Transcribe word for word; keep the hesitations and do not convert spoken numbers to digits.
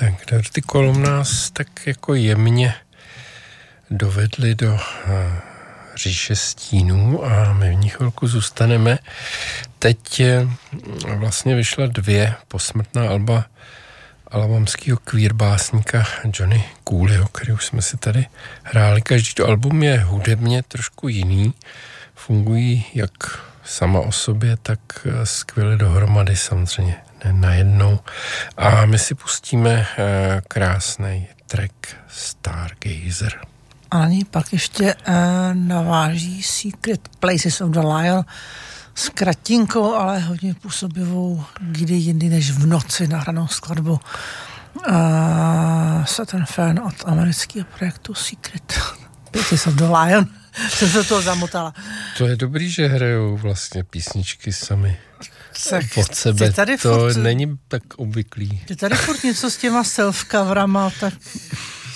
Tak Dirty Column nás tak jako jemně dovedli do uh, říše stínů a my v ní chvilku zůstaneme. Teď uh, vlastně vyšla dvě posmrtná alba alabamského queer básníka Johnny Cooleyho, který už jsme si tady hráli. Každý to album je hudebně trošku jiný. Fungují jak sama o sobě, tak skvěle dohromady, samozřejmě ne najednou. A my si pustíme krásný track Stargazer. A na ní pak ještě uh, naváží Secret Places of the Lion s kratinkou, ale hodně působivou kdy jindy než v noci nahranou skladbu uh, Saturn Fern od amerického projektu Secret Places of the Lion. Jsem se toho zamotala. To je dobrý, že hrajou vlastně písničky sami tak pod sebe. Tady to furt, není tak obvyklý. Ty tady furt něco s těma self-coverama, tak